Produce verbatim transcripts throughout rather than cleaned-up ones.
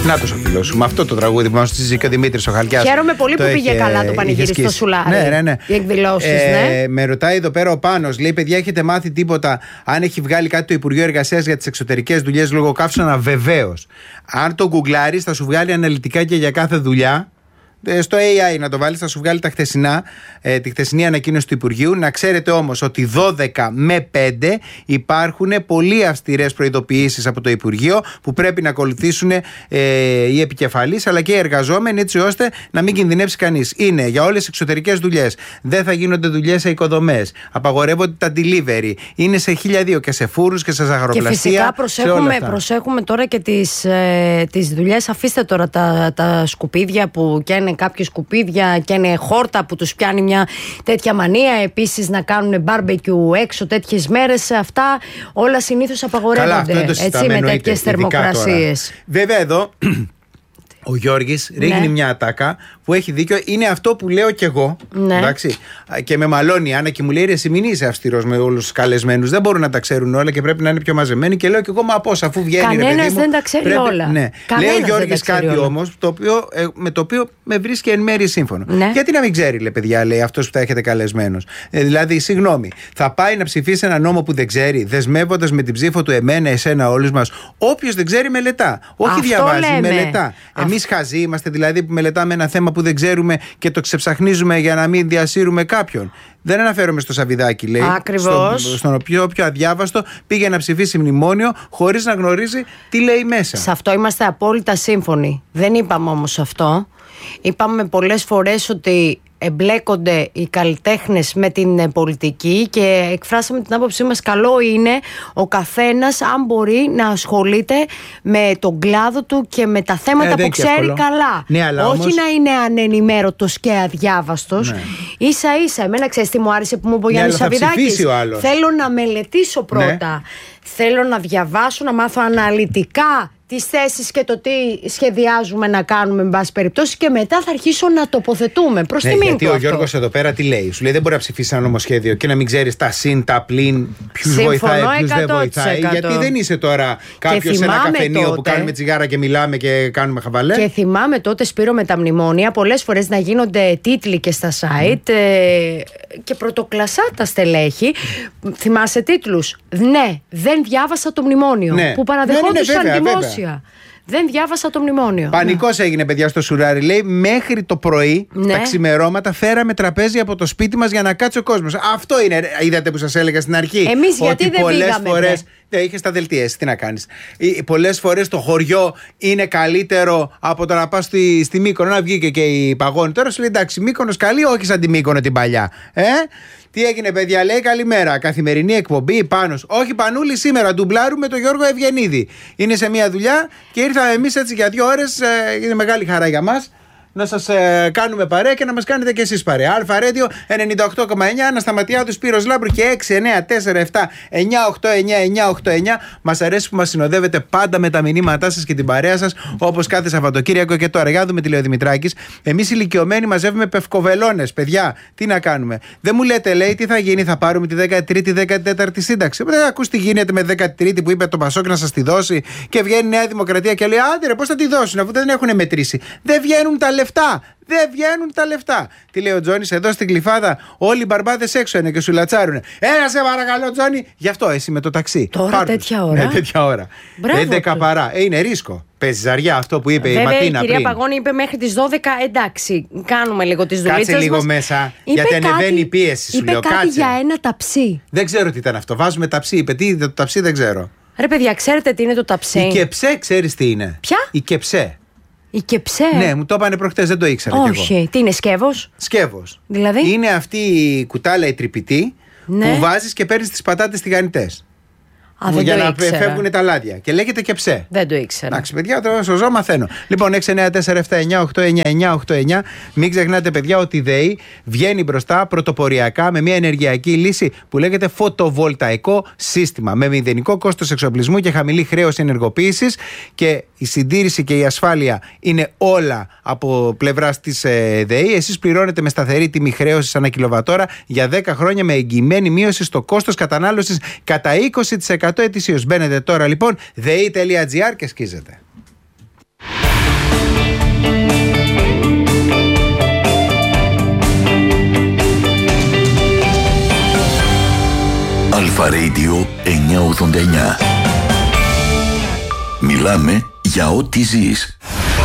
Νάτος ο φίλος σου. Με αυτό το τραγούδι που μας στήσει και ο Δημήτρης ο Χαλκιάς. Χαίρομαι πολύ που πήγε είχε, καλά το πανηγύρι στο Σουλάρι. Ναι, ναι, ναι. Οι εκδηλώσεις, ε, ναι. Με ρωτάει εδώ πέρα ο Πάνος, λέει: παιδιά, έχετε μάθει τίποτα αν έχει βγάλει κάτι το Υπουργείο Εργασίας για τις εξωτερικές δουλειές λόγω καύσωνα? Βεβαίως. Αν το γκουγκλάρεις, θα σου βγάλει αναλυτικά και για κάθε δουλειά. Στο έι άι να το βάλεις, θα σου βγάλει τα χθεσινά, ε, τη χθεσινή ανακοίνωση του Υπουργείου. Να ξέρετε όμως ότι δώδεκα με πέντε υπάρχουν πολύ αυστηρές προειδοποιήσεις από το Υπουργείο που πρέπει να ακολουθήσουν ε, οι επικεφαλείς αλλά και οι εργαζόμενοι, έτσι ώστε να μην κινδυνεύσει κανείς. Είναι για όλες τις εξωτερικές δουλειές. Δεν θα γίνονται δουλειές σε οικοδομές. Απαγορεύονται τα delivery. Είναι σε χίλια δύο και σε φούρους και σε ζαχαροπλαστεία. Και φυσικά προσέχουμε, προσέχουμε τώρα και τις, ε, τις δουλειές. Αφήστε τώρα τα, τα σκουπίδια που καίνε κάποια σκουπίδια και είναι χόρτα που τους πιάνει μια τέτοια μανία. Επίσης να κάνουν μπάρμπεκιου έξω τέτοιες μέρες. Αυτά όλα συνήθως απαγορεύονται. Καλά, έτσι, με τέτοιες θερμοκρασίες. Βέβαια εδώ ο Γιώργης ρίχνει ναι. μια ατάκα που έχει δίκιο. Είναι αυτό που λέω κι εγώ. Ναι. Εντάξει. Και με μαλώνει η Άννα και μου λέει: ρε, εσύ μην είσαι αυστηρός με όλους τους καλεσμένους. Δεν μπορούν να τα ξέρουν όλα και πρέπει να είναι πιο μαζεμένοι. Και λέω κι εγώ: μα πώς, αφού βγαίνει. Κανένας δεν τα ξέρει πρέπει... όλα. Ναι. Λέει ο Γιώργης κάτι όμως με το οποίο με βρίσκει εν μέρει σύμφωνο. Ναι. Γιατί να μην ξέρει, λέει, παιδιά, λέει αυτός που θα έχετε καλεσμένος. Ε, δηλαδή, συγγνώμη, θα πάει να ψηφίσει ένα νόμο που δεν ξέρει, δεσμεύοντας με την ψήφο του εμένα, εσένα, όλους μας. Όποιος δεν ξέρει, μελετά. Όχι αυτό διαβάζει, λέμε. Μελετά. Εμείς χαζοί είμαστε δηλαδή που μελετάμε ένα θέμα που δεν ξέρουμε και το ξεψαχνίζουμε για να μην διασύρουμε κάποιον. Δεν αναφέρομαι στο Σαββιδάκι, λέει. Ακριβώς. Στο, στον οποίο πιο αδιάβαστο πήγε να ψηφίσει μνημόνιο χωρίς να γνωρίζει τι λέει μέσα. Σε αυτό είμαστε απόλυτα σύμφωνοι. Δεν είπαμε όμως αυτό. Είπαμε πολλές φορές ότι εμπλέκονται οι καλλιτέχνες με την πολιτική και εκφράσαμε την άποψή μας. Καλό είναι ο καθένας, αν μπορεί, να ασχολείται με τον κλάδο του και με τα θέματα ε, που ξέρει εύκολο. Καλά. Ναι, αλλά όχι όμως... να είναι ανενημέρωτος και αδιάβαστος. Ναι. Ίσα ίσα, εμένα ξέρεις τι μου άρεσε που μου είπε ο Γιάννης Σαββιδάκης. Θέλω να μελετήσω πρώτα. Ναι. Θέλω να διαβάσω, να μάθω αναλυτικά τις θέσεις και το τι σχεδιάζουμε να κάνουμε, με βάση περιπτώσει, και μετά θα αρχίσω να τοποθετούμε. Προς ναι, τιμήν γιατί του ο αυτό. Γιώργος εδώ πέρα τι λέει? Σου λέει δεν μπορεί να ψηφίσει ένα νομοσχέδιο και να μην ξέρεις τα συν, τα πλην, ποιους βοηθάει, ποιους δεν βοηθάει. Γιατί δεν είσαι τώρα κάποιος σε ένα καφενείο τότε, που κάνουμε τσιγάρα και μιλάμε και κάνουμε χαβαλέ. Και θυμάμαι τότε, Σπύρο, με τα μνημόνια, πολλές φορές να γίνονται τίτλοι και στα site mm. ε, και πρωτοκλασσά τα στελέχη. Mm. Θυμάσαι τίτλους? Ναι, δεν διάβασα το μνημόνιο. Ναι. Που παραδεχόντουσαν ναι, ναι, δημόσια. Βέβαια. Δεν διάβασα το μνημόνιο. Πανικός ναι. έγινε, παιδιά, στο Σουράρι. Λέει μέχρι το πρωί, ναι. τα ξημερώματα, φέραμε τραπέζι από το σπίτι μας για να κάτσει ο κόσμος. Αυτό είναι, είδατε που σας έλεγα στην αρχή. Εμείς γιατί δεν πήγαμε? Φορές, δεν είχες τα δελτία, τι να κάνεις. Πολλές φορές το χωριό είναι καλύτερο από το να πας στη, στη Μύκονο. Να βγήκε και η Παγώνη. Τώρα σου λέει εντάξει, Μύκονος καλή, όχι σαν τη Μύκονο την παλιά. Ε? Τι έγινε, παιδιά? Λέει καλημέρα. Καθημερινή εκπομπή Πάνος. Όχι, Πανούλη, σήμερα ντουμπλάρουμε τον Γιώργο Ευγενίδη. Είναι σε μια δουλειά και ήρθαμε εμείς έτσι για δύο ώρες. Ε, είναι μεγάλη χαρά για μας να σας ε, κάνουμε παρέα και να μας κάνετε και εσείς παρέα. Αλφα Ρέντιο ενενήντα οκτώ κόμμα εννιά, Ανασταματιάδου, Σπύρος Λάμπρου και έξι εννιά τέσσερα επτά εννιά οκτώ εννιά εννιά οκτώ εννιά. Μας αρέσει που μας συνοδεύετε πάντα με τα μηνύματά σας και την παρέα σας, όπως κάθε Σαββατοκύριακο. Και τώρα, για δούμε τι λέει ο Δημητράκης. Εμείς ηλικιωμένοι μαζεύουμε πευκοβελώνες. Παιδιά, τι να κάνουμε? Δεν μου λέτε, λέει, τι θα γίνει, θα πάρουμε τη δέκατη τρίτη δέκατη τέταρτη σύνταξη? Δεν ακούς τι γίνεται με δέκατη τρίτη που είπε το Πασόκ να σας τη δώσει και βγαίνει η Νέα Δημοκρατία και λέει άντε ρε, πώς θα τη δώσουν αφού δεν έχουν μετρήσει? Δεν βγαίνουν τα λεφτά. Δεν βγαίνουν τα λεφτά. Τι λέει ο Τζόνις εδώ στην Κλιφάδα? Όλοι οι μπαρμπάδες έξω είναι και σου λατσάρουνε. Έλα σε παρακαλώ, Τζόνι. Γι' αυτό εσύ με το ταξί. Τώρα Πάρτους. τέτοια ώρα. Ναι, τέτοια ώρα. έντεκα παρά. Ε, είναι ρίσκο. Παίζει ζαριά αυτό που είπε. Βέβαια, η Ματίνα. Η κυρία πριν. Παγώνη είπε μέχρι τις δώδεκα. Εντάξει, κάνουμε λίγο τις δουλειές. Κάτσε λίγο μας. μέσα. Είπε γιατί κάτι, ανεβαίνει η πίεση. Σου είπε λέω, κάτι κάτσε. για ένα ταψί. Δεν ξέρω τι ήταν αυτό. Βάζουμε ταψί. Είπε τι το ταψί, δεν ξέρω. Ρε παιδιά, ξέρετε τι είναι το ταψί? Η κεψέ, ξέρεις τι είναι? Ποια? Η κεψέ. Η κεψέ. Ναι, μου το είπανε προχτές, δεν το ήξερα. Όχι. κι εγώ. Τι είναι, σκεύος? Σκεύος. Δηλαδή? Είναι αυτή η κουτάλα η τρυπητή, ναι, που βάζεις και παίρνεις τις πατάτες τηγανιτές. Α, δεν για το να ήξερα. φεύγουν τα λάδια. Και λέγεται κεψέ. Δεν το ήξερα. Εντάξει, παιδιά, τώρα στο ζώο μαθαίνω. Λοιπόν, έξι εννιά τέσσερα επτά εννιά οκτώ εννιά εννιά οκτώ εννιά. Μην ξεχνάτε, παιδιά, ότι η ΔΕΗ βγαίνει μπροστά πρωτοποριακά με μια ενεργειακή λύση που λέγεται φωτοβολταϊκό σύστημα. Με μηδενικό κόστος εξοπλισμού και χαμηλή χρέωση ενεργοποίησης. Και η συντήρηση και η ασφάλεια είναι όλα από πλευράς της ε, ΔΕΗ. Εσείς πληρώνετε με σταθερή τιμή χρέωσης ανά κιλοβατόρα για δέκα χρόνια με εγγυημένη μείωση στο κόστος κατανάλωσης κατά είκοσι τοις εκατό ετησίως. Μπαίνετε τώρα λοιπόν δε ι τελεία τζι άρ και σκίζετε. Αλφα Radio εννιακόσια ογδόντα εννιά. Μιλάμε για ό,τι ζεις.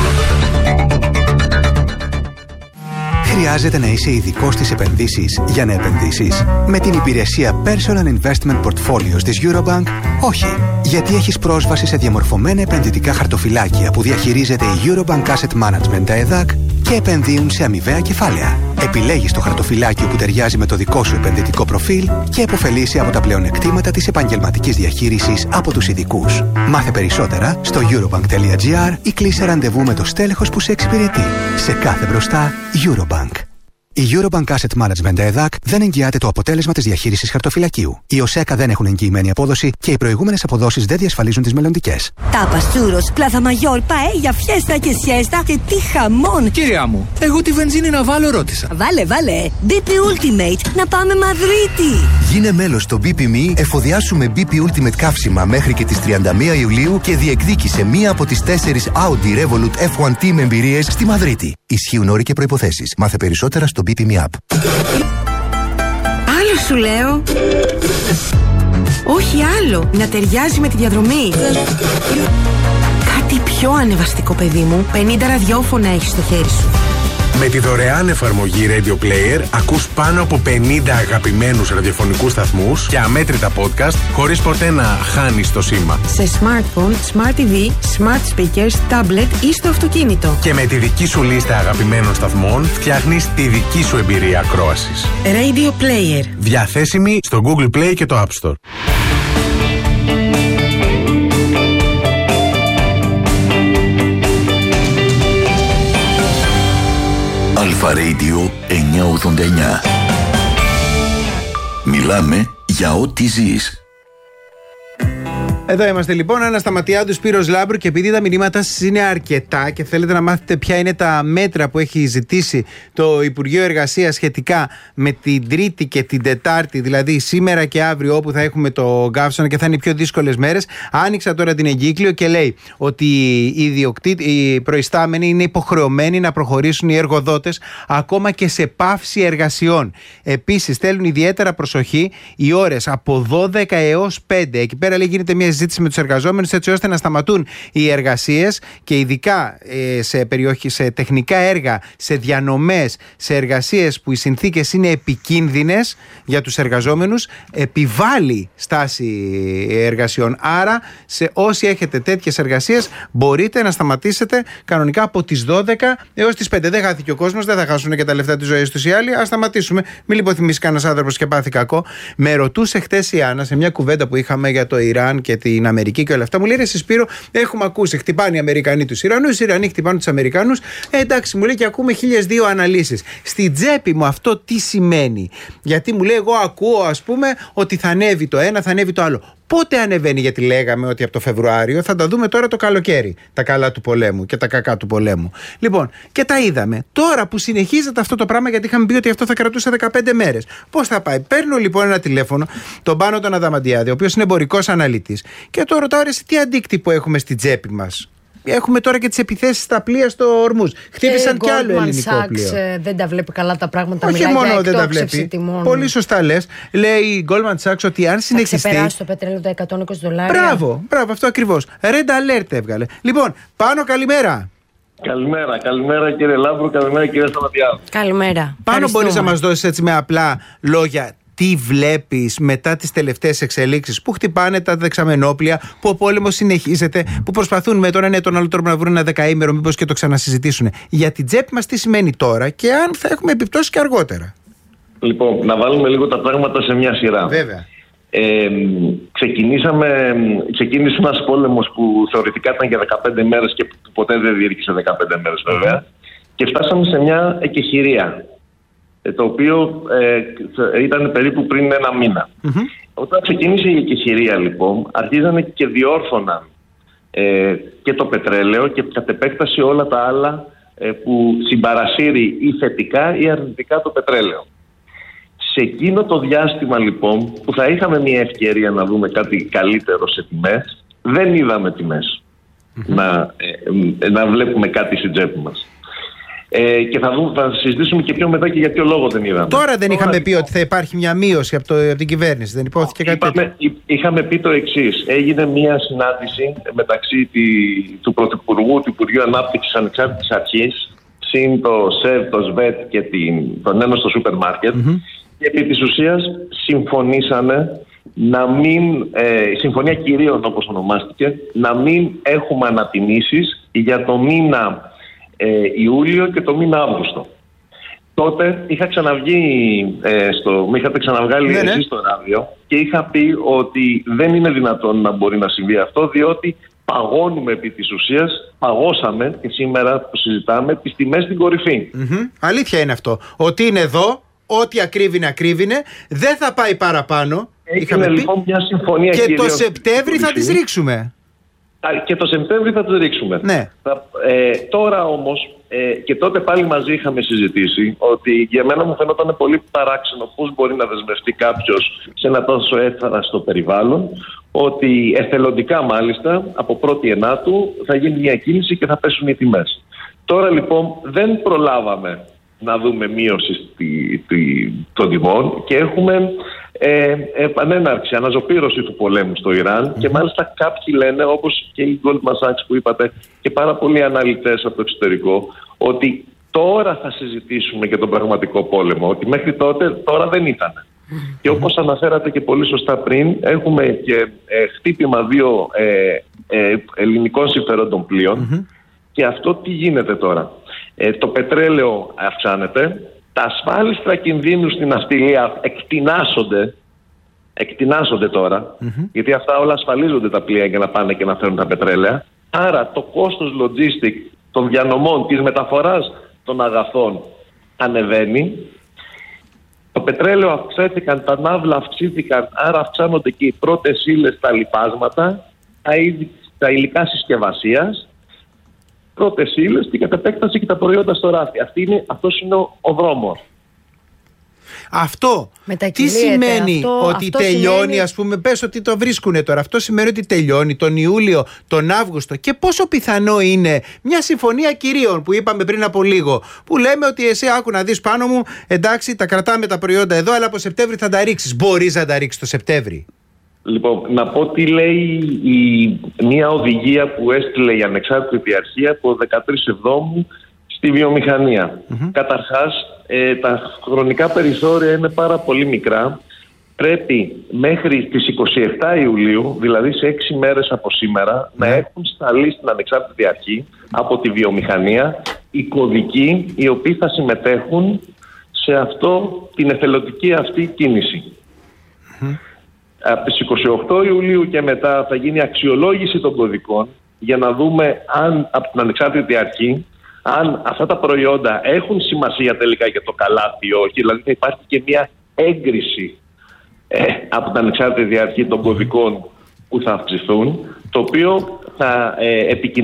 Χρειάζεται να είσαι ειδικός στις επενδύσεις για να επενδύσεις? Με την υπηρεσία Personal Investment Portfolios της Eurobank, όχι. Γιατί έχεις πρόσβαση σε διαμορφωμένα επενδυτικά χαρτοφυλάκια που διαχειρίζεται η Eurobank Asset Management ΕΕ Δ Α Κ και επενδύουν σε αμοιβαία κεφάλαια. Επιλέγεις το χαρτοφυλάκιο που ταιριάζει με το δικό σου επενδυτικό προφίλ και επωφελείσαι από τα πλεονεκτήματα της επαγγελματικής διαχείρισης από τους ειδικούς. Μάθε περισσότερα στο eurobank τελεία gr ή κλείσε ραντεβού με το στέλεχος που σε εξυπηρετεί. Σε κάθε μπροστά, Eurobank. Η Eurobank Asset Management ΕΕ Δ Α Κ δεν εγγυάται το αποτέλεσμα της διαχείρισης χαρτοφυλακίου. Οι ΟΣΕΚΑ δεν έχουν εγγυημένη απόδοση και οι προηγούμενες αποδόσεις δεν διασφαλίζουν τις μελλοντικές. Τάπας, τσούρος, πλάθα μαγιόρ, παέλια, φιέστα και σιέστα και τι χαμόν! Κυρία μου, εγώ τη βενζίνη να βάλω ρώτησα. Βάλε, βάλε! μπι πι Ultimate, να πάμε Μαδρίτη! Γίνε μέλος στο μπι πι εμ ι, εφοδιάσου με μπι πι Ultimate καύσιμα μέχρι και τις τριάντα μία Ιουλίου και διεκδίκησε μία από τις τέσσερις Audi Revolut εφ ουάν τι με εμπειρίες στη Μαδρίτη. Ισχύουν όροι και προϋποθέσεις. Μάθε περισσότερα στο μπι πι εμ ι App. Άλλο σου λέω. Όχι άλλο. Να ταιριάζει με τη διαδρομή. Κάτι πιο ανεβαστικό, παιδί μου. πενήντα ραδιόφωνα έχεις στο χέρι σου. Με τη δωρεάν εφαρμογή Radio Player ακούς πάνω από πενήντα αγαπημένους ραδιοφωνικούς σταθμούς και αμέτρητα podcast χωρίς ποτέ να χάνεις το σήμα. Σε smartphone, smart τι βι, smart speakers, tablet ή στο αυτοκίνητο. Και με τη δική σου λίστα αγαπημένων σταθμών φτιάχνεις τη δική σου εμπειρία ακρόασης. Radio Player. Διαθέσιμη στο Google Play και το App Store. Αλφα Radio εννιακόσια ογδόντα εννιά. Μιλάμε για ό,τι ζεις. Εδώ είμαστε λοιπόν, Άννα Σταματιάδου, Σπύρος Λάμπρου, και επειδή τα μηνύματα σας είναι αρκετά και θέλετε να μάθετε ποια είναι τα μέτρα που έχει ζητήσει το Υπουργείο Εργασίας σχετικά με την Τρίτη και την Τετάρτη, δηλαδή σήμερα και αύριο, όπου θα έχουμε το καύσωνα και θα είναι οι πιο δύσκολες μέρες, άνοιξα τώρα την εγκύκλιο και λέει ότι οι, ιδιοκτήτε, οι προϊστάμενοι είναι υποχρεωμένοι να προχωρήσουν οι εργοδότες ακόμα και σε πάυση εργασιών. Επίσης, θέλουν ιδιαίτερα προσοχή οι ώρες από δώδεκα έως πέντε. Εκεί πέρα λέει γίνεται μια συζήτηση με τους εργαζόμενους έτσι ώστε να σταματούν οι εργασίες και ειδικά ε, σε, περιοχή, σε τεχνικά έργα, σε διανομές, σε εργασίες που οι συνθήκες είναι επικίνδυνες για τους εργαζόμενους, επιβάλλει στάση εργασιών. Άρα σε όσοι έχετε τέτοιες εργασίες μπορείτε να σταματήσετε κανονικά από τις δώδεκα έως τις πέντε. Δεν χάθηκε ο κόσμος, δεν θα χάσουν και τα λεφτά της ζωής τους οι άλλοι. Ας σταματήσουμε. Μην λιποθυμήσει κανένας άνθρωπος και πάθει κακό. Με ρωτούσε χτες η Άννα σε μια κουβέντα που είχαμε για το Ιράν και την Αμερική και όλα αυτά. Μου λέει: ρε Σπύρο, έχουμε ακούσει. Χτυπάνε οι Αμερικανοί τους Ιρανούς, οι Ιρανοί χτυπάνε τους Αμερικανούς. Ε, εντάξει, μου λέει, και ακούμε χίλιες δύο αναλύσεις. Στην τσέπη μου αυτό τι σημαίνει? Γιατί μου λέει: εγώ ακούω, ας πούμε, ότι θα ανέβει το ένα, θα ανέβει το άλλο. Πότε ανεβαίνει? Γιατί λέγαμε ότι από το Φεβρουάριο, θα τα δούμε τώρα το καλοκαίρι. Τα καλά του πολέμου και τα κακά του πολέμου. Λοιπόν, και τα είδαμε. Τώρα που συνεχίζεται αυτό το πράγμα, γιατί είχαμε πει ότι αυτό θα κρατούσε δεκαπέντε μέρες. Πώς θα πάει? Παίρνω λοιπόν ένα τηλέφωνο, τον Πάνο τον Αδαμαντιάδη, ο οποίος είναι εμπορικός αναλυτής, και το ρωτάω: ρε, τι αντίκτυπο έχουμε στην τσέπη μας? Έχουμε τώρα και τις επιθέσεις στα πλοία στο Ορμούζ. Χτύπησαν κι άλλο ελληνικό πλοίο. Goldman Sachs δεν τα βλέπει καλά τα πράγματα. Όχι μόνο δεν τα βλέπει. Τιμών. Πολύ σωστά λες. Λέει η Goldman Sachs ότι αν συνεχιστεί. Θα ξεπεράσει το πετρέλαιο τα εκατόν είκοσι δολάρια. Μπράβο, μπράβο, αυτό ακριβώς. Red alert έβγαλε. Λοιπόν, Πάνο, καλημέρα. Καλημέρα, καλημέρα κύριε Λάμπρου, καλημέρα κύριε Σταματιάδου. Καλημέρα. Πάνο, μπορείς να μας δώσεις έτσι με απλά λόγια τι βλέπεις μετά τις τελευταίες εξελίξεις που χτυπάνε τα δεξαμενόπλια, που ο πόλεμος συνεχίζεται, που προσπαθούν με τον ένα ή τον άλλο τρόπο να βρουν ένα δεκαήμερο, μήπως και το ξανασυζητήσουν? Για την τσέπη μας τι σημαίνει τώρα και αν θα έχουμε επιπτώσεις και αργότερα? Λοιπόν, να βάλουμε λίγο τα πράγματα σε μια σειρά. Βέβαια. Ε, ξεκινήσαμε, ξεκίνησε ένας πόλεμος που θεωρητικά ήταν για δεκαπέντε μέρες και ποτέ δεν διήρκησε δεκαπέντε μέρες βέβαια, mm-hmm. και φτάσαμε σε μια εκεχηρία, το οποίο ε, ήταν περίπου πριν ένα μήνα. Mm-hmm. Όταν ξεκίνησε η εκεχηρία λοιπόν, αρχίζανε και διόρθωναν ε, και το πετρέλαιο και κατ' επέκταση όλα τα άλλα ε, που συμπαρασύρει ή θετικά ή αρνητικά το πετρέλαιο. Σε εκείνο το διάστημα λοιπόν που θα είχαμε μια ευκαιρία να δούμε κάτι καλύτερο σε τιμές, δεν είδαμε τιμές mm-hmm. να, ε, να βλέπουμε κάτι στην τσέπη μας. Ε, και θα, δούμε, θα συζητήσουμε και πιο μετά και για ποιο λόγο δεν είδαμε. Τώρα δεν είχαμε Τώρα, πει ότι θα υπάρχει μια μείωση από, το, από την κυβέρνηση, δεν υπόθηκε κάτι είπαμε, τέτοιο? Είχαμε πει το εξής. Έγινε μια συνάντηση μεταξύ τη, του Πρωθυπουργού, του Υπουργείου Ανάπτυξης Ανεξάρτητης Αρχής, συν το ΣΕΒ, το ΣΒΕΤ και την, τον Ένωση στο σούπερ μάρκετ, mm-hmm. και επί της ουσίας συμφωνήσανε να μην, ε, η συμφωνία κυρίων όπως ονομάστηκε, να μην έχουμε ανατιμήσεις για το μήνα Ε, Ιούλιο και το μήνα Αύγουστο. Τότε είχα ξαναβγεί ε, στο, με είχατε ξαναβγάλει ναι, ναι. εσείς στο ράδιο και είχα πει ότι δεν είναι δυνατόν να μπορεί να συμβεί αυτό, διότι παγώνουμε επί της ουσίας, παγώσαμε και σήμερα που συζητάμε τις τιμές στην κορυφή. Mm-hmm. Αλήθεια είναι αυτό. Ότι είναι εδώ, ό,τι ακρίβεινε ακρίβεινε, δεν θα πάει παραπάνω. Έγινε λοιπόν μια συμφωνία και το Σεπτέμβρη θα τις ρίξουμε. Και το Σεπτέμβρη θα το ρίξουμε. Ναι. Θα, ε, τώρα όμως, ε, και τότε πάλι μαζί είχαμε συζητήσει ότι για μένα μου φαινόταν πολύ παράξενο πώς μπορεί να δεσμευτεί κάποιος σε ένα τόσο εύθραστο περιβάλλον, ότι εθελοντικά μάλιστα από πρώτη ενάτου θα γίνει μια κίνηση και θα πέσουν οι τιμές. Τώρα λοιπόν δεν προλάβαμε να δούμε μείωση στη, στη, των τιμών και έχουμε ε, επανέναρξη, αναζωπήρωση του πολέμου στο Ιράν, mm-hmm. και μάλιστα κάποιοι λένε, όπως και η Goldman Sachs που είπατε και πάρα πολλοί αναλυτές από το εξωτερικό, ότι τώρα θα συζητήσουμε για τον πραγματικό πόλεμο, ότι μέχρι τότε τώρα δεν ήταν. Mm-hmm. Και όπως αναφέρατε και πολύ σωστά πριν, έχουμε και ε, χτύπημα δύο ε, ε, ελληνικών συμφερόντων πλοίων, mm-hmm. και αυτό τι γίνεται τώρα. Ε, το πετρέλαιο αυξάνεται, τα ασφάλιστρα κινδύνου στην ναυτιλία εκτινάσσονται, εκτινάσσονται τώρα, mm-hmm. γιατί αυτά όλα ασφαλίζονται τα πλοία για να πάνε και να φέρουν τα πετρέλαια. Άρα το κόστος logistic των διανομών, της μεταφοράς των αγαθών ανεβαίνει. Το πετρέλαιο αυξήθηκαν, τα ναύλα αυξήθηκαν, άρα αυξάνονται και οι πρώτες ύλες, τα λιπάσματα, τα, τα υλικά συσκευασίας, πρώτες ύλες και κατ' επέκταση και τα προϊόντα στο ράφι. Αυτή είναι, αυτός είναι ο, ο δρόμος. Αυτό τι σημαίνει? Αυτό, ότι αυτό τελειώνει, σημαίνει... ας πούμε, πες ότι το βρίσκουνε τώρα. Αυτό σημαίνει ότι τελειώνει τον Ιούλιο, τον Αύγουστο. Και πόσο πιθανό είναι μια συμφωνία κυρίων που είπαμε πριν από λίγο, που λέμε ότι εσύ άκου να δεις πάνω μου, εντάξει, τα κρατάμε τα προϊόντα εδώ, αλλά από Σεπτέμβρη θα τα ρίξεις. Μπορείς να τα ρίξεις το Σεπτέμβρη? Λοιπόν, να πω τι λέει η, μια οδηγία που έστειλε η Ανεξάρτητη Αρχή από δεκατρείς Εβδόμου στη βιομηχανία. Mm-hmm. Καταρχάς, ε, τα χρονικά περιθώρια είναι πάρα πολύ μικρά. Πρέπει μέχρι τις είκοσι επτά Ιουλίου, δηλαδή σε έξι μέρες από σήμερα, mm-hmm. να έχουν σταλεί στην Ανεξάρτητη Αρχή από τη βιομηχανία οι κωδικοί οι οποίοι θα συμμετέχουν σε αυτό, την εθελοντική αυτή κίνηση. Mm-hmm. Από τις είκοσι οκτώ Ιουλίου και μετά θα γίνει αξιολόγηση των κωδικών για να δούμε αν από την Ανεξάρτητη Αρχή αν αυτά τα προϊόντα έχουν σημασία τελικά για το καλάθι ή όχι. Δηλαδή θα υπάρχει και μια έγκριση ε, από την Ανεξάρτητη Αρχή των κωδικών που θα αυξηθούν, το οποίο θα, ε,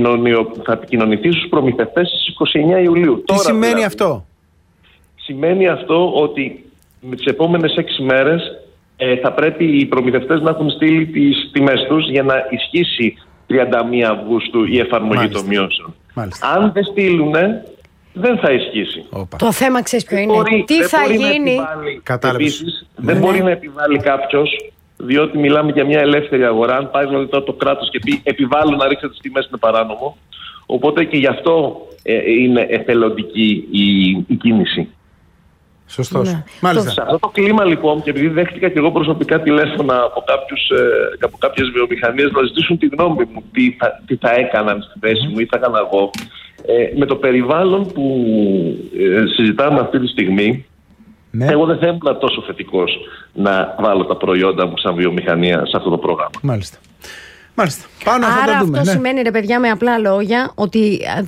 θα επικοινωνηθεί στους προμηθευτές στις είκοσι εννέα Ιουλίου. Τι Τώρα, σημαίνει δηλαδή, αυτό? Σημαίνει αυτό ότι με τις επόμενες έξι μέρες ε, θα πρέπει οι προμηθευτές να έχουν στείλει τις τιμές τους για να ισχύσει τριάντα μία Αυγούστου η εφαρμογή Μάλιστα. των μειώσεων. Μάλιστα. Αν δεν στείλουνε, δεν θα ισχύσει. Οπα. Το θέμα ξέρεις ποιο είναι? Μπορεί, Τι θα γίνει? Επίσης, ναι. δεν μπορεί να επιβάλλει κάποιος, διότι μιλάμε για μια ελεύθερη αγορά. Αν πάει δηλαδή το κράτος και πει επιβάλλω να ρίξετε τις τιμές, είναι παράνομο. Οπότε και γι' αυτό ε, είναι εθελοντική η, η κίνηση. Σωστός. Ναι. Μάλιστα. Σε αυτό το κλίμα λοιπόν, και επειδή δέχτηκα και εγώ προσωπικά τηλέφωνα από, κάποιους, ε, από κάποιες βιομηχανίες να ζητήσουν τη γνώμη μου τι θα, τι θα έκαναν στη θέση μου ή θα έκανα εγώ, ε, με το περιβάλλον που ε, συζητάμε αυτή τη στιγμή, ναι. εγώ δεν θα ήμουν τόσο θετικός να βάλω τα προϊόντα μου σαν βιομηχανία σε αυτό το πρόγραμμα. Μάλιστα. Μάλιστα. Πάνω Άρα θα το αυτό δούμε, ναι. σημαίνει, ρε παιδιά, με απλά λόγια, ότι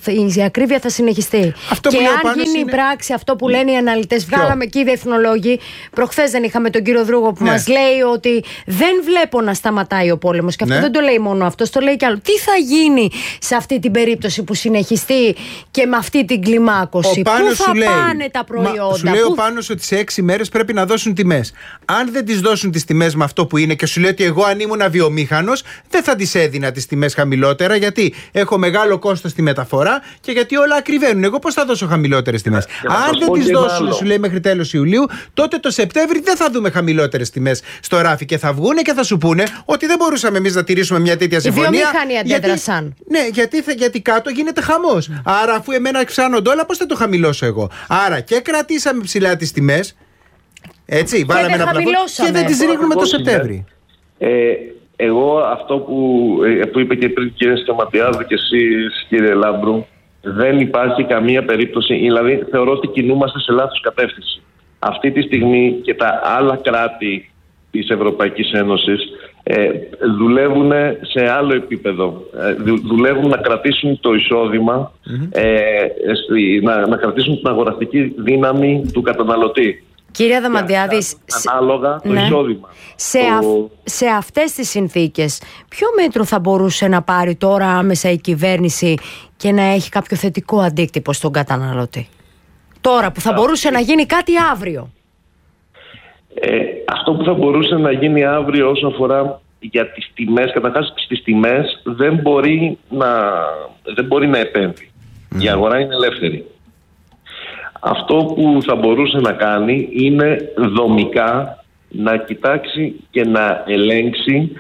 η ακρίβεια θα συνεχιστεί. Αυτό και αν γίνει είναι... πράξη αυτό που λένε οι αναλυτές, βγάλαμε εκεί οι διεθνολόγοι. Προχθές δεν είχαμε τον κύριο Δρούγο που ναι. μας λέει ότι δεν βλέπω να σταματάει ο πόλεμος. Και αυτό ναι. δεν το λέει μόνο αυτό, το λέει κι άλλο. Τι θα γίνει σε αυτή την περίπτωση που συνεχιστεί και με αυτή την κλιμάκωση? Πού θα λέει, πάνε τα προϊόντα? Μα, σου λέει που... ο Πάνος ότι σε έξι μέρες πρέπει να δώσουν τιμές. Αν δεν τις δώσουν τις τιμές με αυτό που είναι και σου λέει ότι εγώ αν ήμουν βιομήχανος δεν θα τις έδινα τις τιμές χαμηλότερα, γιατί έχω μεγάλο κόστος στη μεταφορά και γιατί όλα ακριβένουν. Εγώ πώς θα δώσω χαμηλότερες τιμές? Αν δεν τις δώσουν, σου λέει, μέχρι τέλος Ιουλίου, τότε το Σεπτέμβρη δεν θα δούμε χαμηλότερες τιμές στο ράφι και θα βγούνε και θα σου πούνε ότι δεν μπορούσαμε εμείς να τηρήσουμε μια τέτοια συμφωνία. Οι βιομηχανοί αντέδρασαν. Ναι, γιατί, γιατί κάτω γίνεται χαμός. Άρα, αφού εμένα αυξάνονται όλα, πώς θα το χαμηλώσω εγώ? Άρα και κρατήσαμε ψηλά τις τιμές. Έτσι, βάλαμε ένα πλαφόν και δεν τις ρίχνουμε το Σεπτέμβρη. Ε, εγώ αυτό που, που είπε και πριν κύριε Σταματιάδη και εσείς κύριε Λάμπρου, δεν υπάρχει καμία περίπτωση, δηλαδή θεωρώ ότι κινούμαστε σε λάθος κατεύθυνση. Αυτή τη στιγμή και τα άλλα κράτη της Ευρωπαϊκής Ένωσης ε, δουλεύουν σε άλλο επίπεδο. Ε, δουλεύουν να κρατήσουν το εισόδημα, mm-hmm. ε, να, να κρατήσουν την αγοραστική δύναμη του καταναλωτή. Κύριε Δαμαντιάδη, ανάλογα το ναι. εισόδημα. Σε, το... αυ, σε αυτές τις συνθήκες, ποιο μέτρο θα μπορούσε να πάρει τώρα άμεσα η κυβέρνηση και να έχει κάποιο θετικό αντίκτυπο στον καταναλωτή? Τώρα που θα μπορούσε να γίνει κάτι αύριο. Ε, αυτό που θα μπορούσε να γίνει αύριο όσον αφορά για τις τιμές, καταρχάς στις τιμές δεν μπορεί να, δεν μπορεί να επέμβει. Mm. Η αγορά είναι ελεύθερη. Αυτό που θα μπορούσε να κάνει είναι δομικά να κοιτάξει και να ελέγξει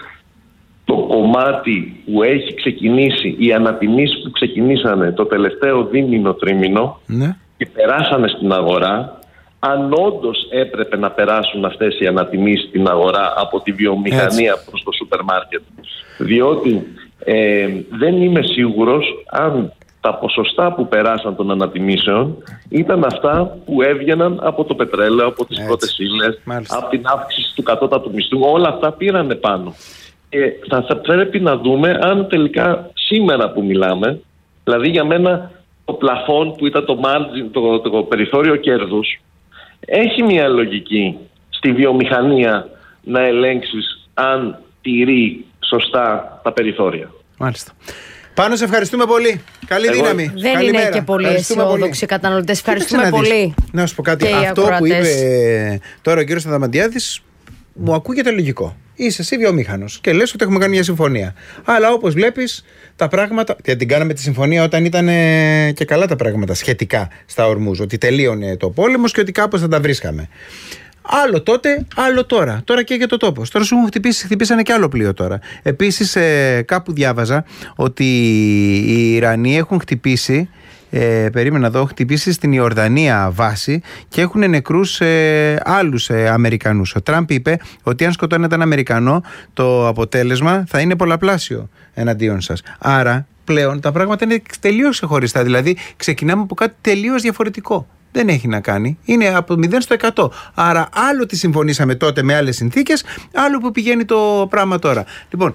το κομμάτι που έχει ξεκινήσει, οι ανατιμήσεις που ξεκινήσανε το τελευταίο δίμηνο τρίμηνο ναι. και περάσανε στην αγορά, αν όντως έπρεπε να περάσουν αυτές οι ανατιμήσεις στην αγορά από τη βιομηχανία Έτσι. προς το σούπερ μάρκετ. Διότι ε, δεν είμαι σίγουρος αν τα ποσοστά που περάσαν των ανατιμήσεων ήταν αυτά που έβγαιναν από το πετρέλαιο, από τις πρώτες ύλες, από την αύξηση του κατώτατου μισθού. Όλα αυτά πήρανε πάνω. Και θα, θα πρέπει να δούμε αν τελικά σήμερα που μιλάμε, δηλαδή για μένα το πλαφόν που ήταν το margin, το, το, το περιθώριο κέρδους, έχει μια λογική στη βιομηχανία να ελέγξεις αν τηρεί σωστά τα περιθώρια. Μάλιστα. Πάνω, σε ευχαριστούμε πολύ. Καλή Εγώ... δύναμη. Δεν Καλημέρα. Είναι και πολύ αισιόδοξοι καταναλωτές. Ευχαριστούμε πολύ. Να σου πω κάτι. Και αυτό που είπε τώρα ο κύριος Αδαμαντιάδης μου ακούγεται λογικό. Είσαι εσύ βιομήχανος και λες ότι έχουμε κάνει μια συμφωνία. Αλλά όπως βλέπεις τα πράγματα. Και την κάναμε τη συμφωνία όταν ήταν και καλά τα πράγματα σχετικά στα Ορμούζ. Ότι τελείωνε το πόλεμος και ότι κάπως θα τα βρίσκαμε. Άλλο τότε, άλλο τώρα. Τώρα και για το τόπος. Τώρα σου έχουν χτυπήσει, χτυπήσανε και άλλο πλοίο τώρα. Επίσης, ε, κάπου διάβαζα ότι οι Ιρανοί έχουν χτυπήσει. Ε, περίμενα εδώ, χτυπήσει στην Ιορδανία βάση και έχουν νεκρούς ε, άλλους ε, Αμερικανούς. Ο Τραμπ είπε ότι αν σκοτώνει έναν Αμερικανό, το αποτέλεσμα θα είναι πολλαπλάσιο εναντίον σας. Άρα πλέον τα πράγματα είναι τελείως ξεχωριστά. Δηλαδή ξεκινάμε από κάτι τελείως διαφορετικό. Δεν έχει να κάνει. Είναι από μηδέν στο εκατό. Άρα άλλο τι συμφωνήσαμε τότε με άλλες συνθήκες, άλλο που πηγαίνει το πράγμα τώρα. Λοιπόν,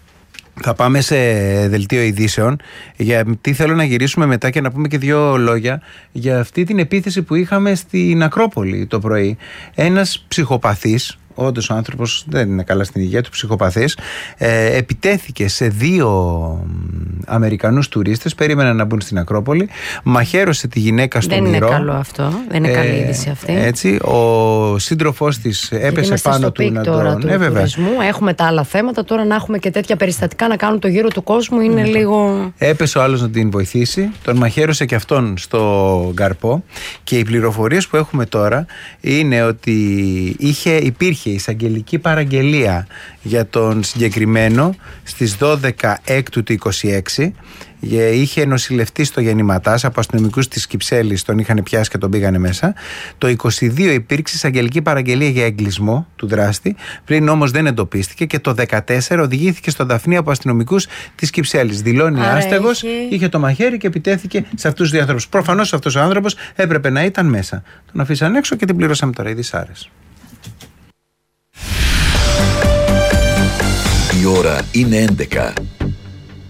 θα πάμε σε δελτίο ειδήσεων, γιατί θέλω να γυρίσουμε μετά και να πούμε και δύο λόγια για αυτή την επίθεση που είχαμε στην Ακρόπολη το πρωί. Ένας ψυχοπαθής, όντως ο άνθρωπος δεν είναι καλά στην υγεία του, ψυχοπαθής, ε, επιτέθηκε σε δύο Αμερικανούς τουρίστες, περίμεναν να μπουν στην Ακρόπολη, μαχαίρωσε τη γυναίκα στο μυρό. Δεν είναι καλό αυτό, δεν είναι καλή είδηση αυτή. Έτσι, ο σύντροφός της έπεσε πάνω του να τον... Του ε, τουρισμού. Έχουμε τα άλλα θέματα, τώρα να έχουμε και τέτοια περιστατικά να κάνουν το γύρο του κόσμου είναι mm. λίγο... Έπεσε ο άλλος να την βοηθήσει, τον μαχαίρωσε και αυτόν στο γκαρπό και οι πληροφορίες που έχουμε τώρα είναι ότι είχε, υπήρχε εισαγγελική παραγγελία για τον συγκεκριμένο στις δώδεκα έκτου του είκοσι έξι. Είχε νοσηλευτεί στο Γεννηματάς από αστυνομικούς της Κυψέλης, τον είχαν πιάσει και τον πήγανε μέσα. Το είκοσι δύο υπήρξε εισαγγελική παραγγελία για εγκλισμό του δράστη, πριν όμως δεν εντοπίστηκε, και το δεκατέσσερα οδηγήθηκε στο Δαφνί από αστυνομικούς της Κυψέλης. Δηλώνει άστεγος, έχει... είχε το μαχαίρι και επιτέθηκε σε αυτούς τους δύο άνθρωπους. Προφανώς αυτός ο άνθρωπος έπρεπε να ήταν μέσα. Τον αφήσαν έξω και την πληρώσαμε τώρα οι Δυσάρες. Η ώρα είναι έντεκα.